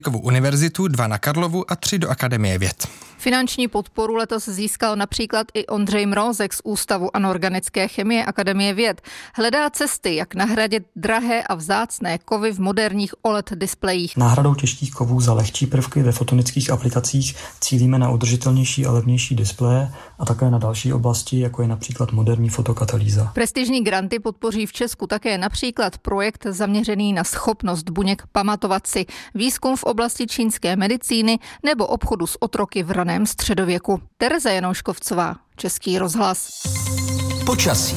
univerzitu, 2 na Karlovu a 3 do Akademie věd. Finanční podporu letos získal například i Ondřej Mrózek z Ústavu anorganické chemie Akademie věd. Hledá cesty, jak nahradit drahé a vzácné kovy v moderních OLED displejích. Náhradou těžkých kovů za lehčí prvky ve fotonických aplikacích cílíme na udržitelnější a levnější displeje a také na další oblasti, jako je například moderní fotokatalýza. Prestižní granty podpoří v Česku také například projekt zaměřený na schopnost buněk pamatovat si, výzkum v oblasti čínské medicíny nebo obchodu s otroky v raném středověku. Tereza Janouškovcová, Český rozhlas. Počasí.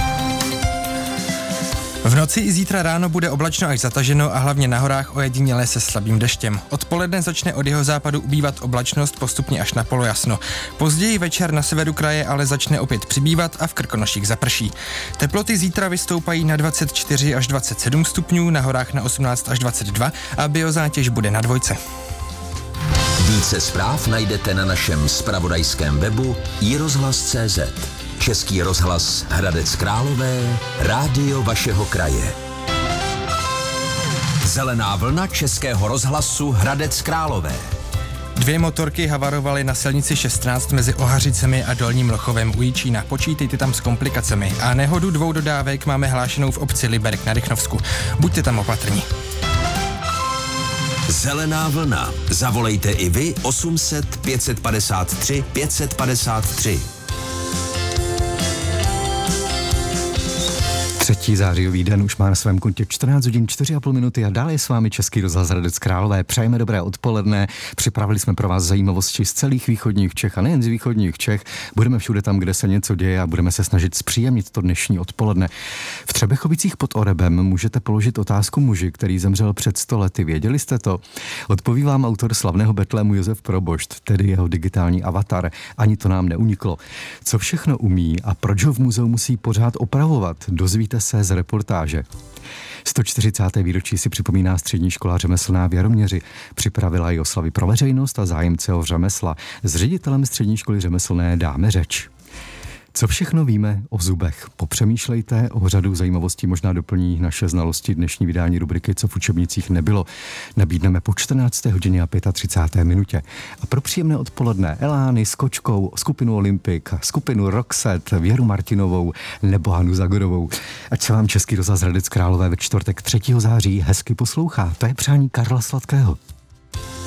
V noci i zítra ráno bude oblačno až zataženo a hlavně na horách ojediněle se slabým deštěm. Odpoledne začne od jihozápadu ubývat oblačnost postupně až na polojasno. Později večer na severu kraje ale začne opět přibývat a v Krkonoších zaprší. Teploty zítra vystoupají na 24 až 27 stupňů, na horách na 18 až 22 a biozátěž bude na 2. Více zpráv najdete na našem zpravodajském webu iRozhlas.cz. Český rozhlas Hradec Králové, rádio vašeho kraje. Zelená vlna Českého rozhlasu Hradec Králové. 2 motorky havarovaly na silnici 16 mezi Ohařicemi a Dolním Lochovem u Jičína. Počítejte tam s komplikacemi. A nehodu 2 dodávek máme hlášenou v obci Liberec na Rychnovsku. Buďte tam opatrní. Zelená vlna. Zavolejte i vy 800 553 553. 3. zářijový den už má na svém kontě 14 hodin 4,5 minuty a dále je s vámi Český rozhlas Hradec Králové. Přejeme dobré odpoledne, připravili jsme pro vás zajímavosti z celých východních Čech a nejen z východních Čech. Budeme všude tam, kde se něco děje a budeme se snažit zpříjemnit to dnešní odpoledne. V Třebechovicích pod Orebem můžete položit otázku muži, který zemřel před 100 lety. Věděli jste to? Odpoví vám autor slavného Betlému Josef Probošt, tedy jeho digitální avatar. Ani to nám neuniklo. Co všechno umí a proč ho v muzeu musí pořád opravovat? Dozvíte se z reportáže. 140. výročí si připomíná střední škola řemeslná v Jaroměři. Připravila i oslavy pro veřejnost a zájemce o řemesla. S ředitelem střední školy řemeslné dáme řeč. Co všechno víme o zubech? Popřemýšlejte, o řadu zajímavostí možná doplní naše znalosti dnešní vydání rubriky Co v učebnicích nebylo. Nabídneme po 14. hodině a 35. minutě. A pro příjemné odpoledne Elány s Kočkou, skupinu Olympik, skupinu Roxette, Věru Martinovou nebo Hanu Zagorovou. Ať se vám Český rozhlas Hradec Králové ve čtvrtek 3. září hezky poslouchá. To je přání Karla Sladkého.